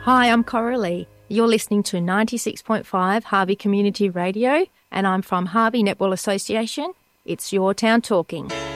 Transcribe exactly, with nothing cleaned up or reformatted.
Hi, I'm Coralie. You're listening to ninety-six point five Harvey Community Radio, and I'm from Harvey Netball Association. It's your town talking.